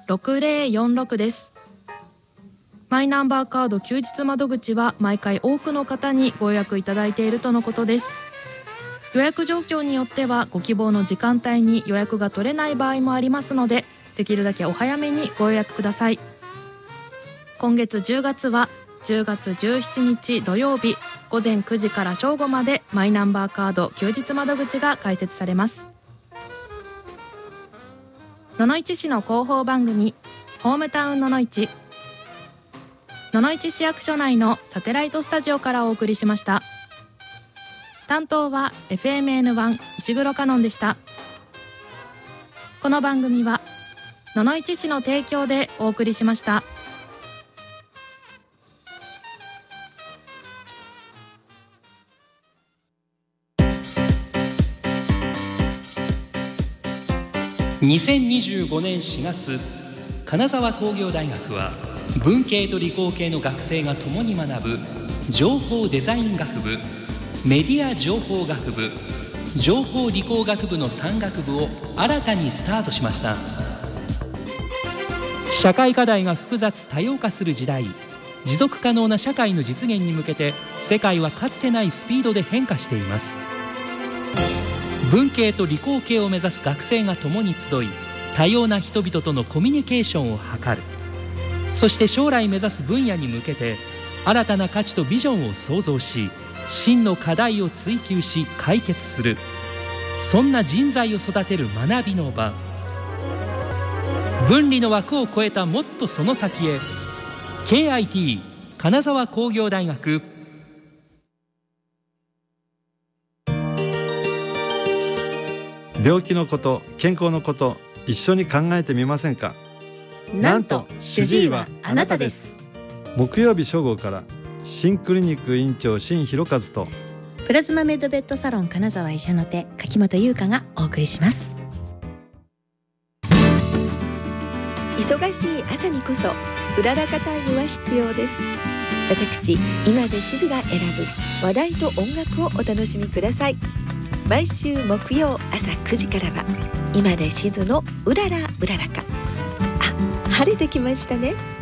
6046です。マイナンバーカード休日窓口は毎回多くの方にご予約いただいているとのことです。予約状況によってはご希望の時間帯に予約が取れない場合もありますので、できるだけお早めにご予約ください。今月10月は10月17日土曜日午前9時から正午までマイナンバーカード休日窓口が開設されます。野々市市の広報番組ホームタウン野々市、野々市市役所内のサテライトスタジオからお送りしました。担当は FMN1 石黒香音でした。この番組は野々市市の提供でお送りしました。 2025年4月、金沢工業大学は文系と理工系の学生が共に学ぶ情報デザイン学部、メディア情報学部、情報理工学部の3学部を新たにスタートしました。社会課題が複雑多様化する時代、持続可能な社会の実現に向けて世界はかつてないスピードで変化しています。文系と理工系を目指す学生が共に集い、多様な人々とのコミュニケーションを図る。そして将来目指す分野に向けて新たな価値とビジョンを創造し、真の課題を追求し解決する。そんな人材を育てる学びの場。分離の枠を超えたもっとその先へ。 KIT 金沢工業大学。 病気のこと、健康のこと、一緒に考えてみませんか。 なんと主治医はあなたです。 木曜日正午から新クリニック院長新弘和とプラズマメッドベッドサロン金沢医者の手柿本優香がお送りします。 忙しい朝にこそうららかタイムは必要です。私今でしずが選ぶ話題と音楽をお楽しみください。毎週木曜朝9時からは今でしずのうららうららか。あ、晴れてきましたね。